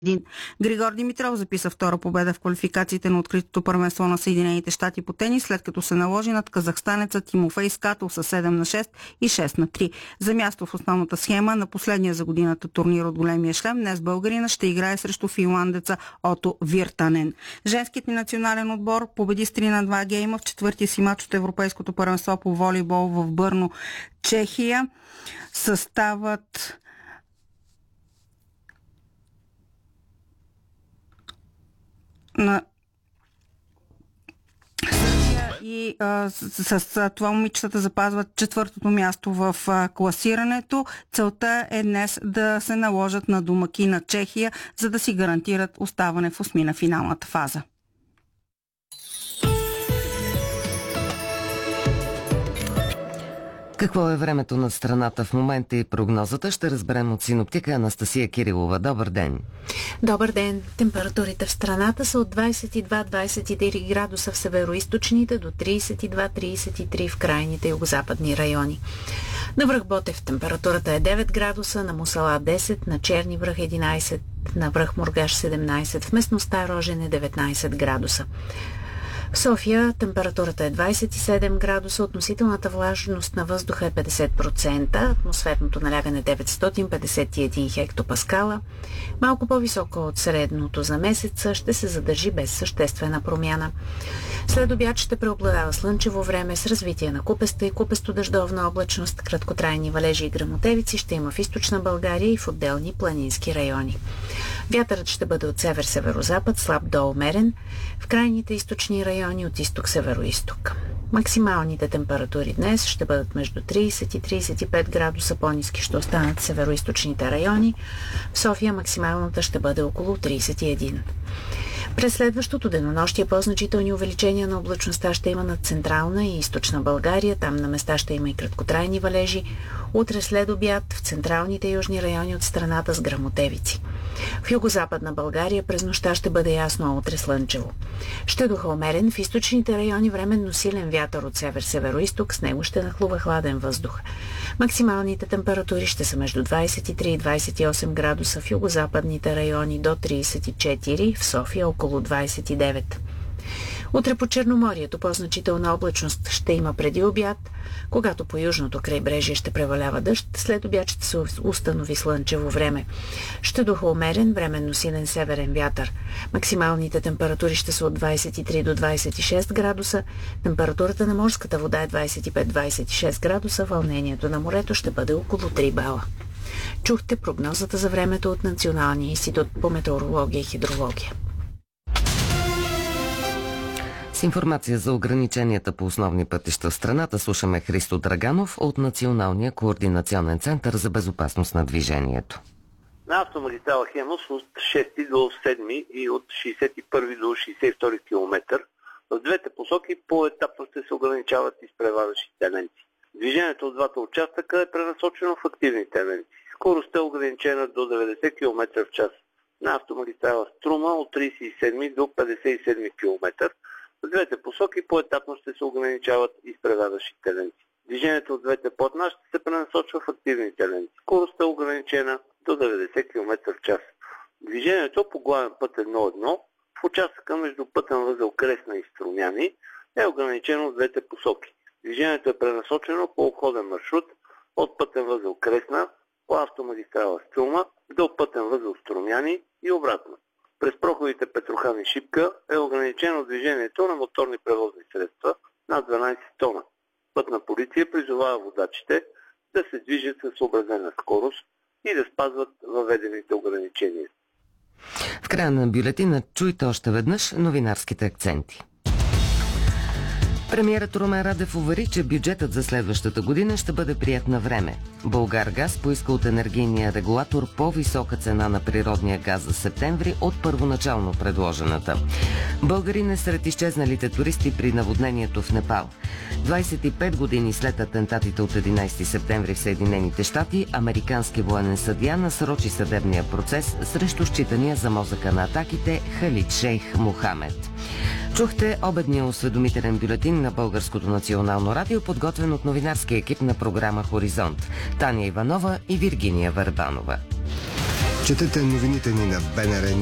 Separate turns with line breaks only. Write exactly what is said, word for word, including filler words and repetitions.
Григор Димитров записа втора победа в квалификациите на откритото първенство на Съединените щати по тенис, след като се наложи над казахстанеца Тимофей Скатов с седем на шест и шест на три. За място в основната схема на последния за годината турнир от големия шлем, днес българина ще играе срещу финландеца Ото Виртанен. Женският ни национален отбор победи с три на два гейма в четвъртия си мач от Европейското първенство по волейбол в Бърно, Чехия. Съставът на и а, с, с това момичетата запазват четвъртото място в а, класирането. Целта е днес да се наложат на домакина Чехия, за да си гарантират оставане в осми на финалната фаза.
Какво е времето на страната в момента и прогнозата ще разберем от синоптика Анастасия Кирилова. Добър ден!
Добър ден! Температурите в страната са от двадесет и два до двадесет и три градуса в североизточните до тридесет и два до тридесет и три в крайните югозападни райони. На връх Ботев температурата е девет градуса, на Мусала десет, на Черни връх единадесет, на връх Мургаш седемнадесет, в местността Рожен е деветнадесет градуса. В София температурата е двадесет и седем градуса, относителната влажност на въздуха е петдесет процента, атмосферното налягане деветстотин петдесет и един хектопаскала. Малко по-високо от средното за месеца, ще се задържи без съществена промяна. След обяд ще преобладава слънчево време с развитие на купеста и купесто-дъждовна облачност, краткотрайни валежи и гръмотевици ще има в източна България и в отделни планински райони. Вятърът ще бъде от север-северозапад, слаб до умерен, в крайните източни райони от изток-североизток. Максималните температури днес ще бъдат между тридесет и тридесет и пет градуса, по-ниски ще останат в североизточните райони. В София максималната ще бъде около тридесет и един. През следващото денонощие по-значителни увеличения на облачността ще има над централна и източна България. Там на места ще има и краткотрайни валежи. Утре след обяд в централните и южни райони от страната с гръмотевици. В югозападна България през нощта ще бъде ясно, а утре слънчево. Ще духа умерен, в източните райони временно силен вятър от север-североизток, с него ще нахлува хладен въздух. Максималните температури ще са между двадесет и три и двадесет и осем градуса в югозападните райони, до тридесет и четири, в София около двадесет и девет. Утре по Черноморието по-значителна облачност ще има преди обяд, когато по южното крайбрежие ще превалява дъжд, след обяд ще се установи слънчево време. Ще духа умерен, временно силен северен вятър. Максималните температури ще са от двадесет и три до двадесет и шест градуса, температурата на морската вода е двадесет и пет до двадесет и шест градуса, вълнението на морето ще бъде около три бала. Чухте прогнозата за времето от Националния институт по метеорология и хидрология.
С информация за ограниченията по основни пътища в страната слушаме Христо Драганов от Националния координационен център за безопасност на движението.
На автомагистрала Хемус от шести до седми и от шейсет и първи до шейсет и втори километър в двете посоки по-етапно ще се ограничават изпреварващите ленти. Движението от двата участъка е пренасочено в активните ленти. Скоростта е ограничена до деветдесет километра в час. На автомагистрала Струма от тридесет и седми до петдесет и седми километър в двете посоки по-етапно ще се ограничават изпреварващите ленти. Движението от двете платна ще се пренасочва в активните ленти. Скоростта е ограничена до деветдесет километра в час. Движението по главен път едно едно в участъка между пътен възел Кресна и Струмяни е ограничено в двете посоки. Движението е пренасочено по обходен маршрут от пътен възел Кресна по автомагистрала Струма до пътен възел Струмяни и обратно. През проходите Петрохан и Шипка е ограничено движението на моторни превозни средства над дванадесет тона. Пътна полиция призовава водачите да се движат със съобразена скорост и да спазват въведените ограничения.
В края на бюлетина чуйте още веднъж новинарските акценти. Премиерът Румен Радев увери, че бюджетът за следващата година ще бъде прият на време. Булгаргаз поиска от енергийния регулатор по-висока цена на природния газ за септември от първоначално предложената. Българин е сред изчезналите туристи при наводнението в Непал. двадесет и пет години след атентатите от единадесети септември в Съединените щати, американски военен съдия насрочи съдебния процес срещу считания за мозъка на атаките Халид Шейх Мохамед. Чухте обедния осведомителен бюлетин на Българското национално радио, подготвен от новинарския екип на програма Хоризонт. Таня Иванова и Виргиния Върбанова.
Четете новините ни на БНР